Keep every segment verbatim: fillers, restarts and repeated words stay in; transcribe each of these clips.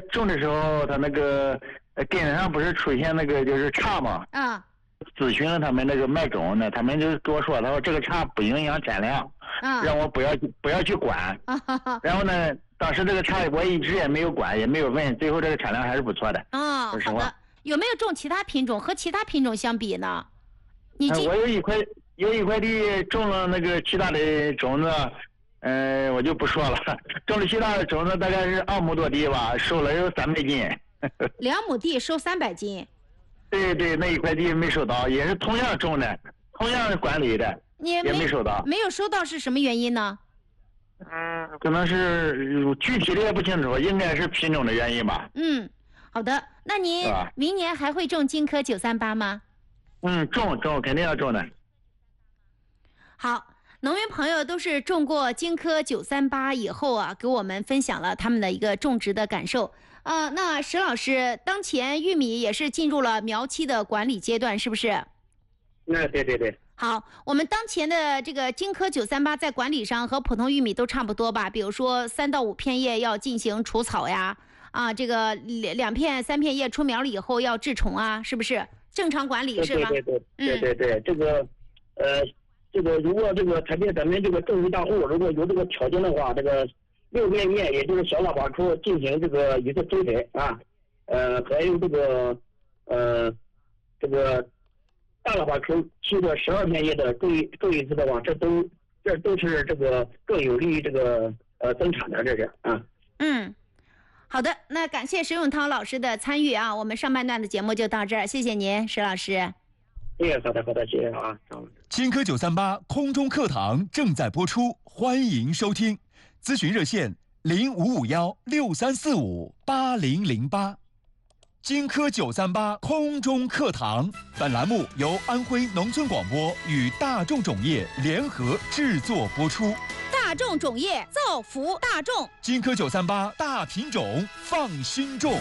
种的时候，他那个根上不是出现那个就是叉吗？ 啊。 咨询了他们那个卖种的，他们就跟我说，他说这个叉不影响产量， 啊， 让我不要不要去管。 啊， 然后呢，当时这个叉我一直也没有管，也没有问，最后这个产量还是不错的。 哦，好的。有没有种其他品种？和其他品种相比呢？你呃、我有一块有一块地种了那个其他的种子，嗯、呃，我就不说了。种了其他的种子大概是二亩多地吧，收了有三百斤。 两亩地收三百斤。 对对，那一块地没收到，也是同样种的，同样管理的， 也没收到。 没有收到是什么原因呢？ 嗯，可能是具体的也不清楚，应该是品种的原因吧。 嗯，好的。那您明年还会种金科九三八吗？ 嗯，种种肯定要种的。 好，农民朋友都是种过金科九三八以后啊，给我们分享了他们的一个种植的感受。呃，那石老师，当前玉米也是进入了苗期的管理阶段，是不是？ 那对对对。 好，我们当前的这个金科九三八在管理上和普通玉米都差不多吧？比如说三到五片叶要进行除草呀，啊，这个两两片三片叶出苗了以后要治虫啊，是不是？正常管理是吧？ 对对对对对对，嗯、这个呃，这个如果这个特别咱们这个种植大户如果有这个条件的话，这个六片叶也就是小喇叭处进行这个一次追肥啊，呃，还有这个呃这个大喇叭处去的十二片叶的种一种一次的话，这都这都是这个更有利于这个呃增产的，这是啊。 嗯。好的，那感谢石永涛老师的参与啊，我们上半段的节目就到这儿，谢谢您，石老师。 哎，好的好的，谢谢啊。 金科九三八空中课堂正在播出，欢迎收听，咨询热线零五五幺六三四五八零零八。金科九三八空中课堂，本栏目由安徽农村广播与大众种业联合制作播出。 大众种业造福大众， 金科九三八大品种放心种。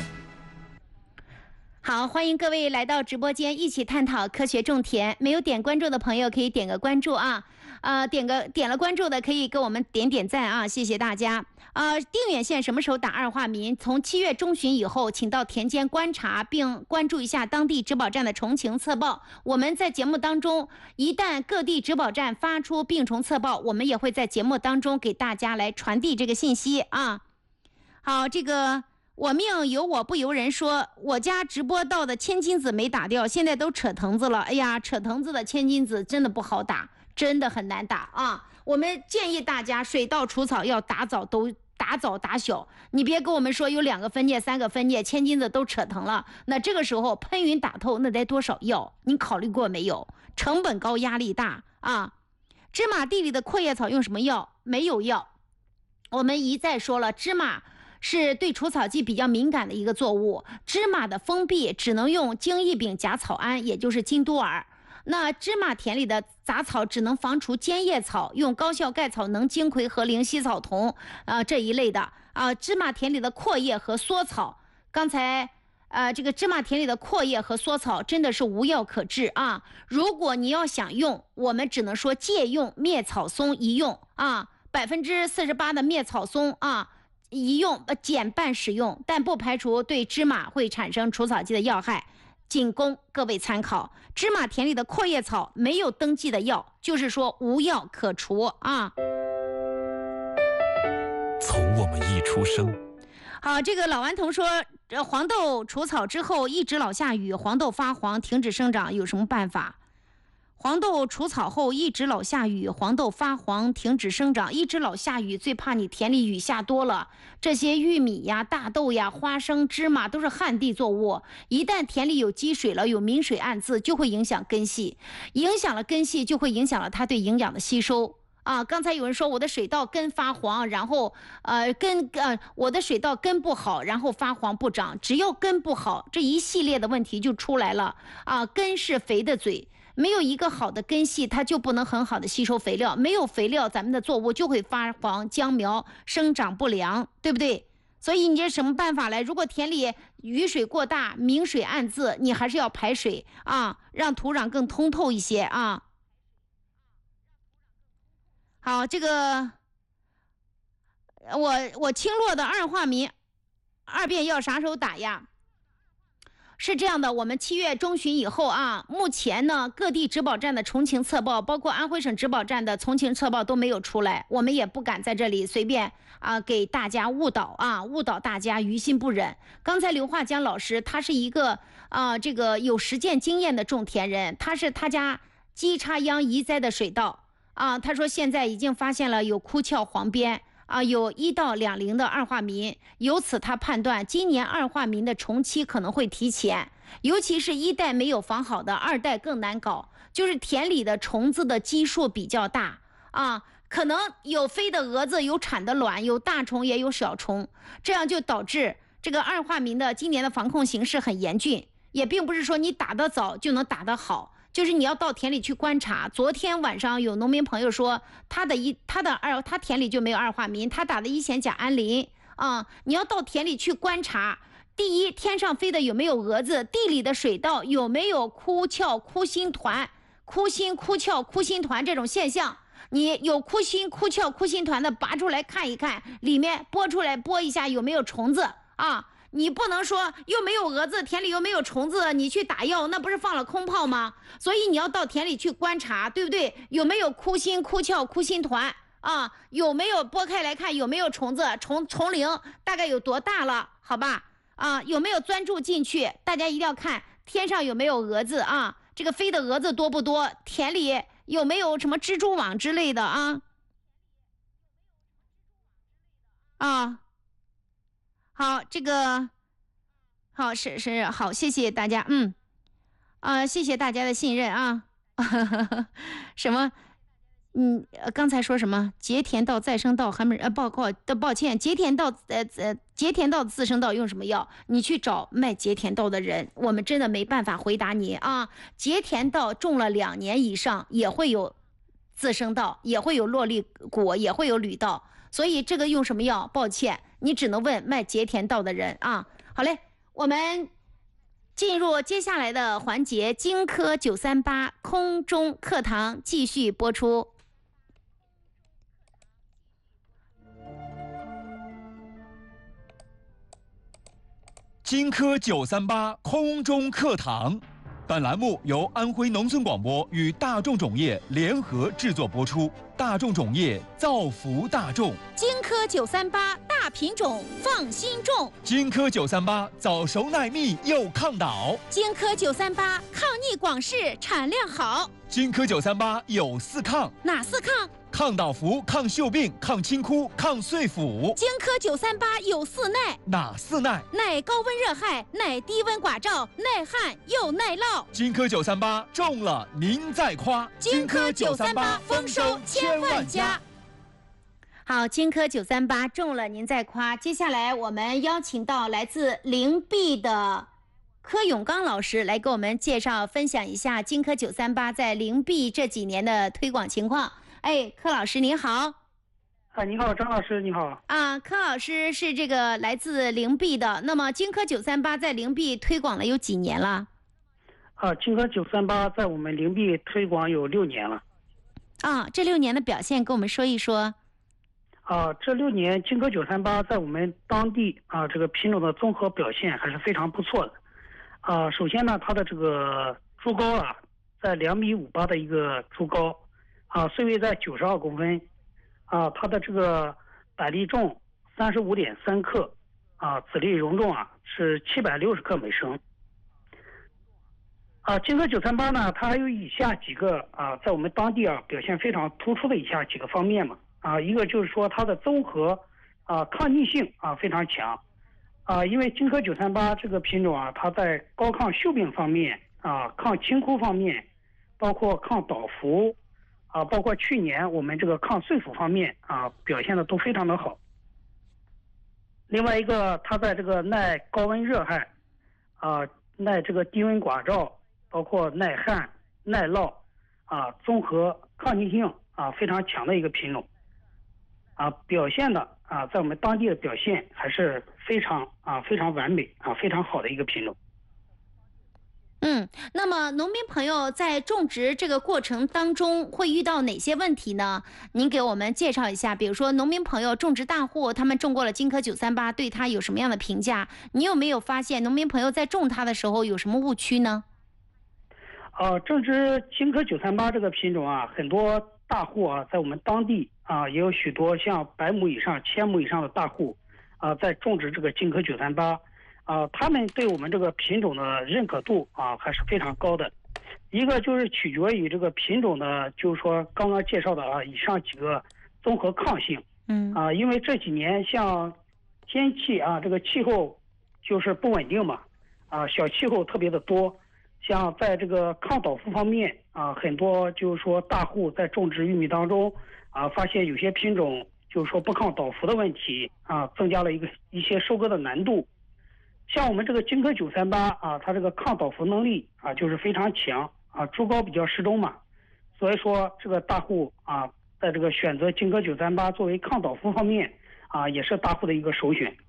好，欢迎各位来到直播间，一起探讨科学种田。没有点关注的朋友可以点个关注啊，呃，点个点了关注的可以给我们点点赞啊，谢谢大家。呃，定远县什么时候打二化民？从七月中旬以后，请到田间观察，并关注一下当地植保站的虫情测报。我们在节目当中，一旦各地植保站发出病虫测报，我们也会在节目当中给大家来传递这个信息啊。好，这个我命由我不由人说，我家直播到的千金子没打掉，现在都扯藤子了。哎呀，扯藤子的千金子真的不好打，真的很难打啊。我们建议大家水稻除草要打早都打早打小，你别跟我们说有两个分界三个分界千金子都扯疼了，那这个时候喷匀打透那得多少药？你考虑过没有？成本高压力大啊。芝麻地里的阔叶草用什么药？没有药。我们一再说了，芝麻是对除草剂比较敏感的一个作物，芝麻的封闭只能用精益丙甲草胺，也就是金多尔。那芝麻田里的杂草只能防除尖叶草，用高效盖草能、金葵和灵犀草酮啊、呃、这一类的啊。芝麻田里的阔叶和缩草，刚才呃这个芝麻田里的阔叶和缩草真的是无药可治啊。如果你要想用，我们只能说借用灭草松一用啊，百分之四十八的灭草松啊。一用呃减半使用，但不排除对芝麻会产生除草剂的药害，仅供各位参考。芝麻田里的阔叶草没有登记的药，就是说无药可除啊。 从我们一出生， 好，这个老顽童说，呃，黄豆除草之后一直老下雨，黄豆发黄停止生长，有什么办法？黄豆除草后一直老下雨，黄豆发黄停止生长，一直老下雨，最怕你田里雨下多了。这些玉米呀、大豆呀、花生、芝麻都是旱地作物，一旦田里有积水了，有明水暗渍，就会影响根系，影响了根系就会影响了它对营养的吸收。啊，刚才有人说我的水稻根发黄，然后呃根呃我的水稻根不好，然后发黄不长，只要根不好，这一系列的问题就出来了啊。根是肥的嘴，没有一个好的根系，它就不能很好的吸收肥料，没有肥料，咱们的作物就会发黄、僵苗、生长不良，对不对？所以你这什么办法来？如果田里雨水过大、明水暗渍，你还是要排水啊，让土壤更通透一些啊。好，这个我我青落的二化民， 二遍药啥时候打呀？是这样的，我们七月中旬以后啊，目前呢各地植保站的重情测报，包括安徽省植保站的重情测报都没有出来，我们也不敢在这里随便啊给大家误导啊，误导大家于心不忍。刚才刘化江老师他是一个啊这个有实践经验的种田人，他是他家鸡插秧移栽的水稻啊，他说现在已经发现了有枯鞘黄边。啊，有一到两龄的二化民，由此他判断今年二化民的虫期可能会提前，尤其是一代没有防好的，二代更难搞，就是田里的虫子的基数比较大啊，可能有飞的蛾子，有产的卵，有大虫也有小虫，这样就导致这个二化民的今年的防控形势很严峻，也并不是说你打得早就能打得好。就是你要到田里去观察。昨天晚上有农民朋友说，他的一他的二他田里就没有二化民，他打的一线甲氨磷啊。你要到田里去观察，第一，天上飞的有没有蛾子？地里的水稻有没有枯鞘、枯心团、枯心、枯鞘、枯心团这种现象？你有枯心、枯鞘、枯心团的，拔出来看一看，里面剥出来剥一下有没有虫子啊？你不能说又没有蛾子，田里又没有虫子，你去打药，那不是放了空炮吗？所以你要到田里去观察，对不对？有没有枯心、枯鞘、枯心团啊？有没有剥开来看有没有虫子？虫虫龄大概有多大了？好吧？啊，有没有钻住进去？大家一定要看天上有没有蛾子啊？这个飞的蛾子多不多？田里有没有什么蜘蛛网之类的啊？啊。好，这个好是是好，谢谢大家，嗯，啊、呃，谢谢大家的信任啊。什么？嗯，刚才说什么？节田稻再生稻还没呃报告的，抱歉，节田稻呃呃节田稻自生稻用什么药？你去找卖节田稻的人，我们真的没办法回答你啊。节田稻种了两年以上也会有自生稻，也会有落粒果，也会有履稻，所以这个用什么药？抱歉。你只能问卖节田稻的人啊。好嘞，我们进入接下来的环节，荆轲九三八空中课堂继续播出。 荆轲九三八空中课堂，本栏目由安徽农村广播与大众种业联合制作播出。大众种业，造福大众。 荆轲九三八大品种，放心种。 荆轲九三八早熟耐蜜又抗倒。 荆轲九三八抗逆广势，产量好。 荆轲九三八有四抗， 哪四抗？ 抗倒伏、抗锈病、抗青枯、抗碎腐。 荆轲九三八有四耐， 哪四耐？ 耐高温热害，耐低温寡照，耐旱又耐涝。 荆轲九三八种了您再夸。 荆轲九三八丰收千万家。好，荆轲九三八种了您再夸。接下来我们邀请到来自灵璧的柯永刚老师来给我们介绍分享一下荆轲九三八在灵璧这几年的推广情况。哎，柯老师您好。 啊，你好，张老师，你好。 啊，柯老师是这个来自灵璧的，那么荆轲九三八在灵璧推广了有几年了？ 啊，荆轲九三八在我们灵璧推广有六年了。 啊，这六年的表现跟我们说一说。 啊，这六年荆轲九三八在我们当地啊这个品种的综合表现还是非常不错的。啊，首先呢，它的这个株高啊，在两米五八的一个株高，啊，穗位在九十二公分，啊，它的这个板粒重三十五点三克，啊，籽粒容重啊是七百六十克每升。啊，荆轲九三八呢，它还有以下几个啊，在我们当地啊表现非常突出的以下几个方面嘛。啊，一个就是说它的综合啊抗逆性啊非常强。啊，因为荆轲九三八这个品种啊，它在高抗锈病方面啊、抗青枯方面，包括抗倒伏啊，包括去年我们这个抗碎腐方面啊，表现的都非常的好。另外一个，它在这个耐高温热害啊、耐这个低温寡照，包括耐旱、耐涝啊，综合抗逆性啊非常强的一个品种。啊，表现的啊，在我们当地的表现还是非常啊非常完美啊非常好的一个品种。 嗯，那么农民朋友在种植这个过程当中会遇到哪些问题呢？您给我们介绍一下，比如说农民朋友种植大户，他们种过了金科九三八，对他有什么样的评价？你有没有发现农民朋友在种它的时候有什么误区呢？ 呃，种植金科九三八这个品种啊，很多大户啊，在我们当地啊，也有许多像百亩以上、千亩以上的大户啊，在种植这个金科九三八。啊，他们对我们这个品种的认可度啊还是非常高的。一个就是取决于这个品种的，就是说刚刚介绍的啊以上几个综合抗性。 嗯啊，因为这几年像天气啊，这个气候就是不稳定嘛，啊，小气候特别的多。像在这个抗倒伏方面啊，很多就是说大户在种植玉米当中啊，发现有些品种就是说不抗倒伏的问题啊，增加了一个一些收割的难度。像我们这个金科九三八啊，它这个抗倒伏能力啊就是非常强啊，株高比较适中嘛，所以说这个大户啊，在这个选择金科九三八作为抗倒伏方面啊，也是大户的一个首选。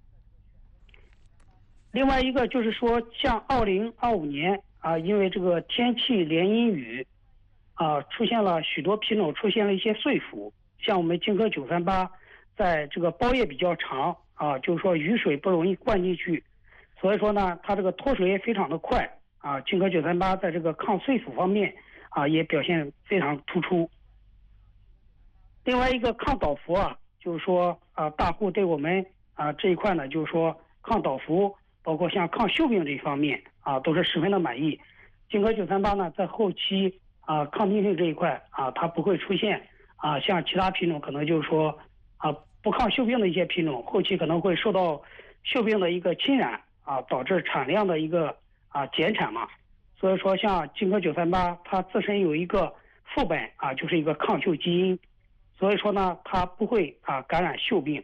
另外一个就是说，像二零二五年啊，因为这个天气连阴雨啊，出现了许多品种出现了一些穗腐，像我们金科九三八，在这个苞叶比较长啊，就是说雨水不容易灌进去。所以说呢，它这个脱水也非常的快啊。金科九三八在这个抗穗腐方面啊，也表现非常突出。另外一个抗倒伏啊，就是说啊，大户对我们啊这一块呢，就是说抗倒伏，包括像抗锈病这一方面啊，都是十分的满意。金科九三八呢，在后期啊抗病性这一块啊，它不会出现啊像其他品种可能就是说啊不抗锈病的一些品种，后期可能会受到锈病的一个侵染。啊，导致产量的一个啊减产嘛，所以说像金科九三八，它自身有一个副本啊，就是一个抗锈基因，所以说呢，它不会啊感染锈病。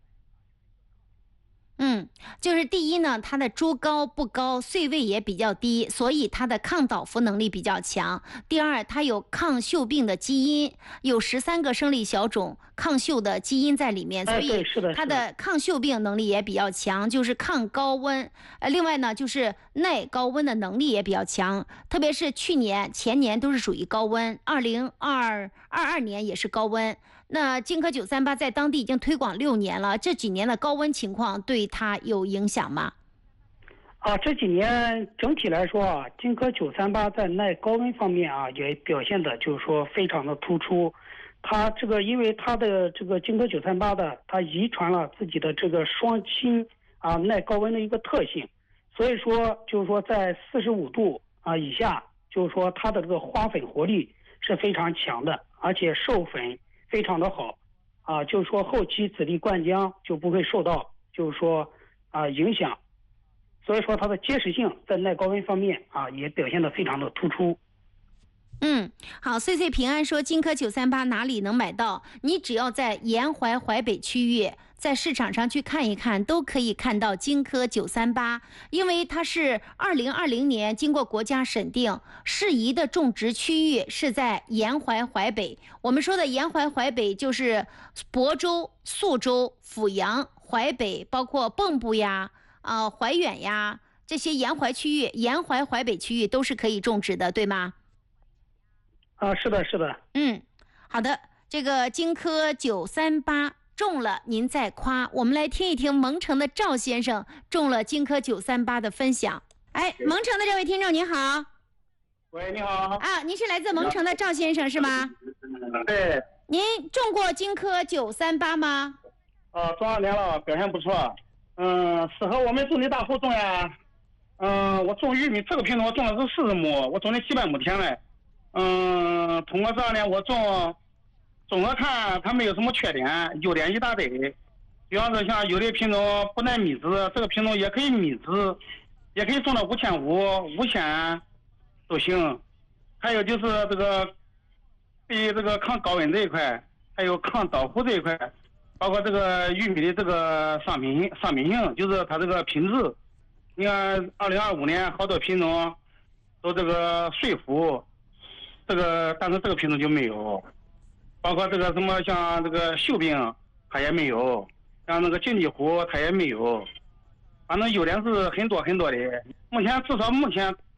嗯，就是第一呢，它的株高不高，穗位也比较低，所以它的抗倒伏能力比较强。第二，它有抗锈病的基因，有十三个生理小种抗锈的基因在里面，所以它的抗锈病能力也比较强，就是抗高温。呃，另外呢，就是耐高温的能力也比较强，特别是去年、前年都是属于高温，二零二二年也是高温。那金科九三八在当地已经推广六年了，这几年的高温情况对它有影响吗？ 啊，这几年整体来说啊，金科九三八在耐高温方面啊，也表现的就是说非常的突出。它这个因为它的这个金科九三八的，它遗传了自己的这个双亲啊耐高温的一个特性，所以说就是说在四十五度啊以下，就是说它的这个花粉活力是非常强的，而且授粉非常的好，啊，就是说后期子粒灌浆就不会受到就是说啊影响，所以说它的结实性在耐高温方面啊也表现得非常的突出。 嗯，好，岁岁平安说金科九三八哪里能买到？你只要在沿淮淮北区域，在市场上去看一看，都可以看到金科九三八，因为它是二零二零年经过国家审定，适宜的种植区域是在沿淮淮北。我们说的沿淮淮北就是亳州、宿州、阜阳、淮北，包括蚌埠呀、啊、呃、怀远呀这些沿淮区域、沿淮淮北区域都是可以种植的，对吗？ 啊，是的，是的。 嗯，好的，这个金科九三八中了，您再夸。我们来听一听蒙城的赵先生中了金科九三八的分享。哎，蒙城的这位听众您好。 喂，你好。 啊，您是来自蒙城的赵先生是吗？ 对。 您种过金科九三八吗？ 啊，种二年了，表现不错。嗯，适合我们种的大户种呀。嗯，我种玉米这个品种我种的是四十亩，我种的几百亩田嘞。嗯，通过这二年我种，综合看它没有什么缺点，优点一大堆。比方说像有的品种不耐米质，这个品种也可以米质，也可以种到五千五、五千都行。还有就是这个对于这个抗高温这一块，还有抗倒伏这一块，包括这个玉米的这个商品商品性，就是它这个品质。你看，二零二五年好多品种都这个穗腐。这个，但是这个品种就没有，包括这个什么像这个锈病，它也没有，像那个金鸡虎它也没有，反正优点是很多很多的。目前至少目前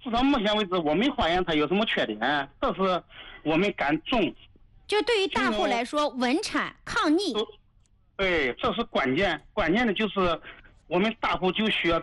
至少目前为止我没发现它有什么缺点，这是我们敢种。 就对于大户来说，稳产抗逆。 对，这是关键，关键的就是我们大户就需要